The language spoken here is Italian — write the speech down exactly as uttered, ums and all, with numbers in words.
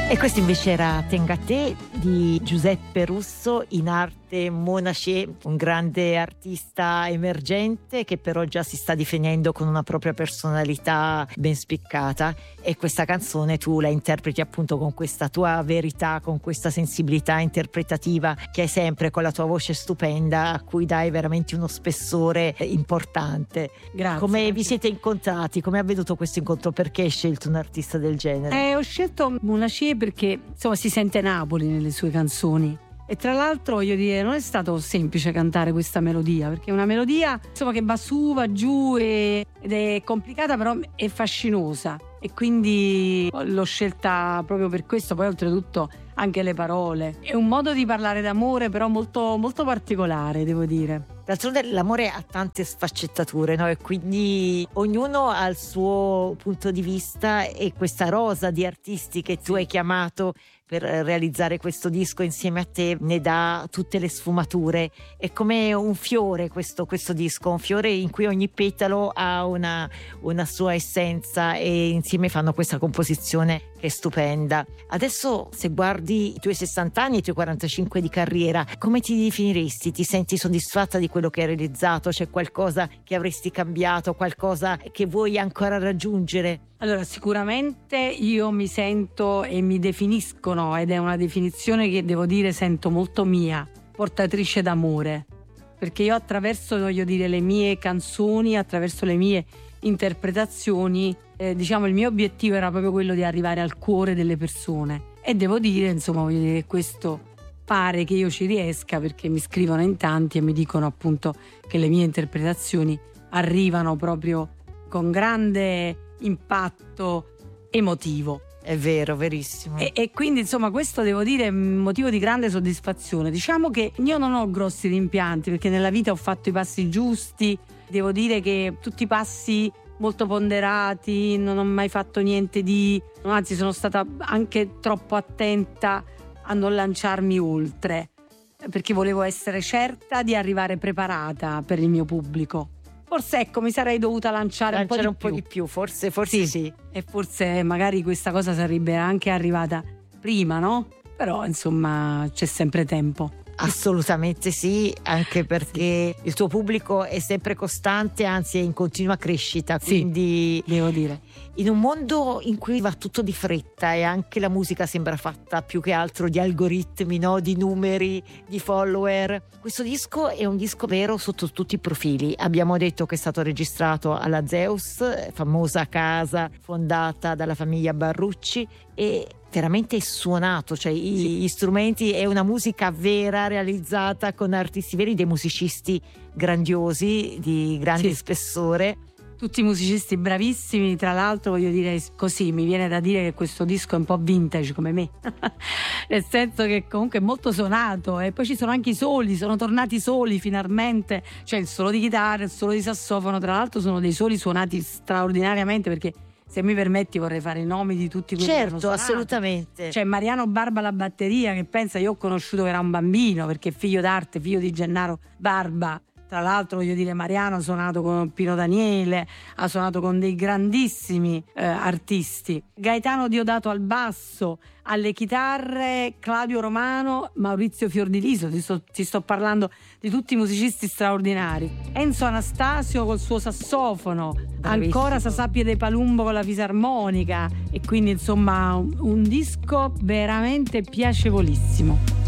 E questo invece era Tenga te di Giuseppe Russo, in arte Monachè, un grande artista emergente che però già si sta definendo con una propria personalità ben spiccata, e questa canzone tu la interpreti appunto con questa tua verità, con questa sensibilità interpretativa che hai sempre, con la tua voce stupenda a cui dai veramente uno spessore importante. Grazie. Come grazie. vi siete incontrati? Come è avvenuto questo incontro? Perché hai scelto un artista del genere? Eh, ho scelto Monachè perché insomma si sente Napoli nelle sue canzoni, e tra l'altro voglio dire non è stato semplice cantare questa melodia, perché è una melodia insomma che va su, va giù e, ed è complicata, però è fascinosa, e quindi l'ho scelta proprio per questo. Poi oltretutto anche le parole, è un modo di parlare d'amore però molto, molto particolare, devo dire. D'altronde l'amore ha tante sfaccettature, no? E quindi ognuno ha il suo punto di vista, e questa rosa di artisti che tu hai chiamato per realizzare questo disco insieme a te ne dà tutte le sfumature. È come un fiore questo, questo disco, un fiore in cui ogni petalo ha una, una sua essenza, e insieme fanno questa composizione che è stupenda. Adesso, se guardi i tuoi sessanta anni e i tuoi quarantacinque di carriera, come ti definiresti? Ti senti soddisfatta di quello che hai realizzato? C'è qualcosa che avresti cambiato, qualcosa che vuoi ancora raggiungere? Allora, sicuramente io mi sento e mi definiscono, ed è una definizione che devo dire sento molto mia, portatrice d'amore, perché io attraverso, voglio dire, le mie canzoni, attraverso le mie interpretazioni, eh, diciamo il mio obiettivo era proprio quello di arrivare al cuore delle persone, e devo dire, insomma, voglio dire che questo pare che io ci riesca, perché mi scrivono in tanti e mi dicono appunto che le mie interpretazioni arrivano proprio con grande impatto emotivo. È vero, verissimo. E, e quindi insomma questo devo dire è un motivo di grande soddisfazione. Diciamo che io non ho grossi rimpianti, perché nella vita ho fatto i passi giusti, devo dire che tutti i passi molto ponderati, non ho mai fatto niente di, anzi sono stata anche troppo attenta a non lanciarmi oltre, perché volevo essere certa di arrivare preparata per il mio pubblico. Forse ecco mi sarei dovuta lanciare, lanciare un po' di un più. po' di più, forse, forse sì. sì. E forse magari questa cosa sarebbe anche arrivata prima, no? Però insomma c'è sempre tempo. Assolutamente sì, anche perché il tuo pubblico è sempre costante, anzi è in continua crescita, quindi sì, devo dire, in un mondo in cui va tutto di fretta e anche la musica sembra fatta più che altro di algoritmi, no? Di numeri, di follower, questo disco è un disco vero sotto tutti i profili. Abbiamo detto che è stato registrato alla Zeus, famosa casa fondata dalla famiglia Barrucci, e veramente suonato, cioè sì. Gli strumenti, è una musica vera realizzata con artisti veri, dei musicisti grandiosi di grande sì. spessore, tutti musicisti bravissimi. Tra l'altro voglio dire così, mi viene da dire che questo disco è un po' vintage come me nel senso che comunque è molto suonato, e poi ci sono anche i soli, sono tornati soli finalmente, cioè il solo di chitarra, il solo di sassofono, tra l'altro sono dei soli suonati straordinariamente, perché se mi permetti vorrei fare i nomi di tutti quelli certo, che sono suonati. Assolutamente. C'è Mariano Barba alla batteria, che pensa, io ho conosciuto che era un bambino, perché è figlio d'arte, figlio di Gennaro Barba. Tra l'altro voglio dire, Mariano ha suonato con Pino Daniele, ha suonato con dei grandissimi eh, artisti. Gaetano Diodato al basso, alle chitarre Claudio Romano, Maurizio Fiordiliso, ti sto, ti sto parlando di tutti i musicisti straordinari. Enzo Anastasio col suo sassofono, bravissimo. Ancora Sasapie de Palumbo con la fisarmonica, e quindi insomma un, un disco veramente piacevolissimo.